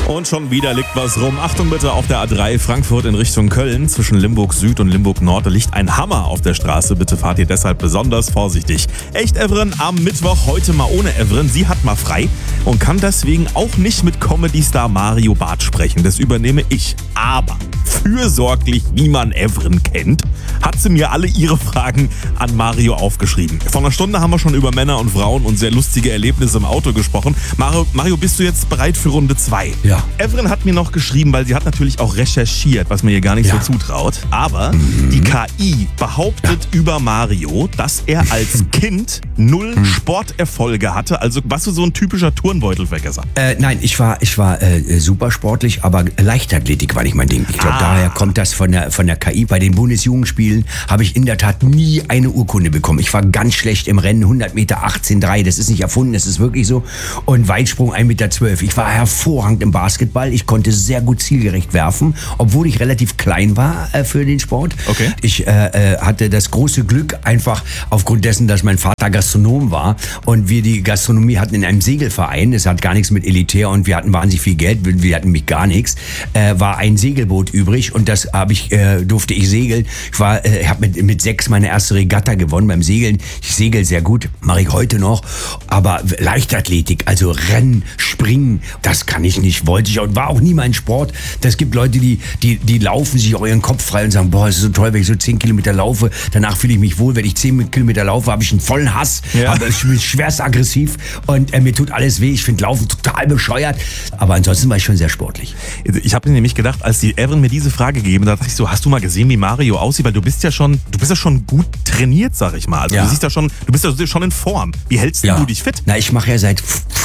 Und schon wieder liegt was rum. Achtung bitte, auf der A3 Frankfurt in Richtung Köln zwischen Limburg Süd und Limburg Nord liegt ein Hammer auf der Straße. Bitte fahrt ihr deshalb besonders vorsichtig. Echt Evren am Mittwoch, heute mal ohne Evren. Sie hat mal frei und kann deswegen auch nicht mit Comedy-Star Mario Barth sprechen. Das übernehme ich. Aber fürsorglich, wie man Evren kennt, hat sie mir alle ihre Fragen an Mario aufgeschrieben. Vor einer Stunde haben wir schon über Männer und Frauen und sehr lustige Erlebnisse im Auto gesprochen. Mario, bist du jetzt bereit für Runde 2? Ja. Evren hat mir noch geschrieben, weil sie hat natürlich auch recherchiert, was mir hier gar nicht so zutraut. Aber die KI behauptet über Mario, dass er als Kind 0 Sporterfolge hatte. Also warst du so ein typischer Turnbeutelvergesser? Nein, ich war super sportlich, aber Leichtathletik war nicht mein Ding. Ich glaube, daher kommt das von der KI. Bei den Bundesjugendspielen habe ich in der Tat nie eine Urkunde bekommen. Ich war ganz schlecht im Rennen, 100 Meter 18,3. Das ist nicht erfunden, das ist wirklich so. Und Weitsprung 1,12 Meter. Ich war hervorragend im Basketball. Ich konnte sehr gut zielgerecht werfen, obwohl ich relativ klein war für den Sport. Okay. Ich hatte das große Glück, einfach aufgrund dessen, dass mein Vater Gastronom war und wir die Gastronomie hatten in einem Segelverein. Das hat gar nichts mit elitär und wir hatten wahnsinnig viel Geld. Wir hatten mich gar nichts. War ein Segelboot übrig und das durfte ich segeln. Ich habe mit 6 meine erste Regatta gewonnen beim Segeln. Ich segel sehr gut, mache ich heute noch. Aber Leichtathletik, also Rennen, Springen, das kann ich nicht, wollte ich und war auch nie mein Sport. Das gibt Leute, die laufen sich auch ihren Kopf frei und sagen, boah, es ist so toll, wenn ich so 10 Kilometer laufe, danach fühle ich mich wohl. Wenn ich 10 Kilometer laufe, habe ich einen vollen Hass, ich bin schwerst aggressiv und mir tut alles weh. Ich finde Laufen total bescheuert, aber ansonsten war ich schon sehr sportlich. Ich habe mir nämlich gedacht, als die Evren mir diese Frage gegeben hat, dachte ich so, hast du mal gesehen, wie Mario aussieht? Weil du bist ja schon gut trainiert, sag ich mal. Also du bist ja schon in Form. Wie hältst du dich fit? Na, ich mache ja seit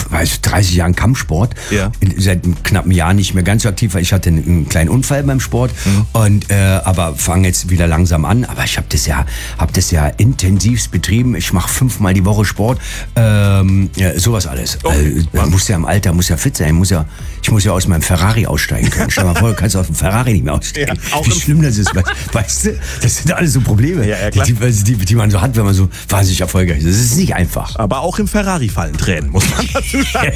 30 Jahren Kampfsport. Ja. Seit einem knappen Jahr nicht mehr ganz so aktiv, weil ich hatte einen kleinen Unfall beim Sport und aber fange jetzt wieder langsam an. Aber ich habe das ja intensivst betrieben. Ich mache 5-mal die Woche Sport. Sowas alles. Man muss ja im Alter fit sein. Ich muss ja aus meinem Ferrari aussteigen können. Stell dir mal vor, du kannst aus dem Ferrari nicht mehr aussteigen. Ja, wie schlimm das ist, weißt du? Das sind alles so Probleme, die man so hat, wenn man so wahnsinnig erfolgreich ist. Das ist nicht einfach. Aber auch im Ferrari fallen Tränen, muss man dazu sagen.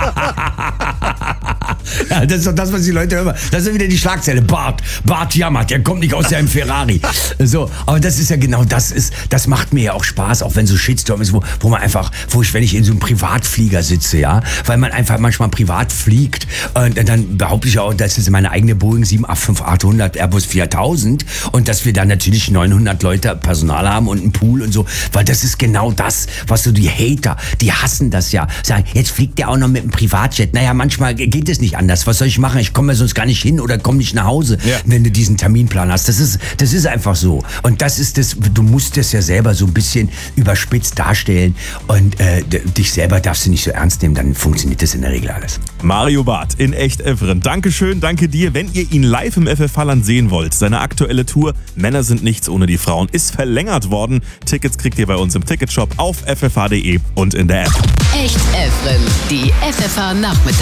Ja, das ist doch das, was die Leute hören. Das ist wieder die Schlagzeile. Barth jammert, der kommt nicht aus seinem Ferrari. So, aber das ist ja genau das macht mir ja auch Spaß, auch wenn so Shitstorm ist, wenn ich in so einem Privatflieger sitze, ja, weil man einfach manchmal privat fliegt und dann behaupte ich auch, das ist meine eigene Boeing 785-800 Airbus 4000 und dass wir dann natürlich 900 Leute Personal haben und einen Pool und so, weil das ist genau das, was so die Hater, die hassen das ja, sagen, jetzt fliegt der auch noch mit einem Privatjet. Naja, manchmal geht es nicht anders. Was soll ich machen? Ich komme ja sonst gar nicht hin oder komme nicht nach Hause, wenn du diesen Terminplan hast. Das ist einfach so. Und das ist das, du musst das ja selber so ein bisschen überspitzt darstellen und dich selber darfst du nicht so ernst nehmen, dann funktioniert das in der Regel alles. Mario Barth in Echt Evren. Dankeschön, danke dir. Wenn ihr ihn live im FFH-Land sehen wollt, seine aktuelle Tour Männer sind nichts ohne die Frauen ist verlängert worden. Tickets kriegt ihr bei uns im Ticketshop auf ffh.de und in der App. Echt Evren, die FFH-Nachmittag.